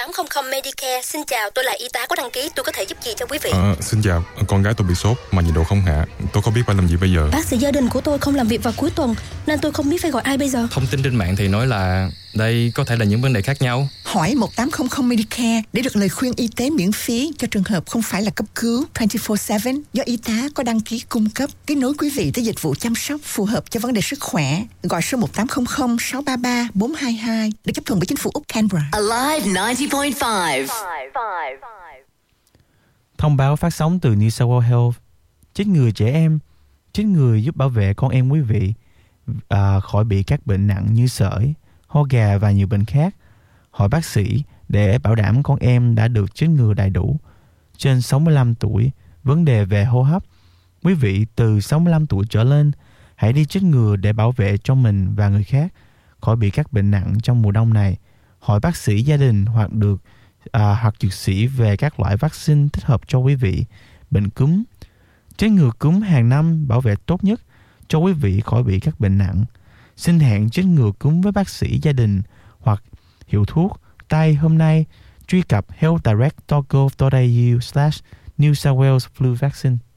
1800 Medicare. Xin chào, tôi là y tá có đăng ký, tôi có thể giúp gì cho quý vị? Xin chào, con gái tôi bị sốt mà nhiệt độ không hạ. Tôi không biết phải làm gì bây giờ. Bác sĩ gia đình của tôi không làm việc vào cuối tuần nên tôi không biết phải gọi ai bây giờ. Thông tin trên mạng thì nói là đây có thể là những vấn đề khác nhau. Hỏi 1800 Medicare để được lời khuyên y tế miễn phí cho trường hợp không phải là cấp cứu 24/7 do y tá có đăng ký cung cấp. Kết nối quý vị tới dịch vụ chăm sóc phù hợp cho vấn đề sức khỏe. Gọi số 1800 633 422 được chấp thuận bởi chính phủ Úc Canberra. Alive 90.5. Thông báo phát sóng từ New South Wales Health. Chích ngừa trẻ em. Chích ngừa giúp bảo vệ con em quý vị khỏi bị các bệnh nặng như sởi, ho gà và nhiều bệnh khác. Hỏi bác sĩ để bảo đảm con em đã được chích ngừa đầy đủ. Trên 65 tuổi, vấn đề về hô hấp. Quý vị từ 65 tuổi trở lên, hãy đi chích ngừa để bảo vệ cho mình và người khác khỏi bị các bệnh nặng trong mùa đông này. Hỏi bác sĩ gia đình hoặc dược sĩ về các loại vaccine thích hợp cho quý vị. Bệnh cúm. Chích ngừa cúm hàng năm bảo vệ tốt nhất cho quý vị khỏi bị các bệnh nặng. Xin hẹn chích ngừa cúm với bác sĩ gia đình hoặc hiệu thuốc tay hôm nay. Truy cập healthdirect.gov.au/New South Wales Flu Vaccine.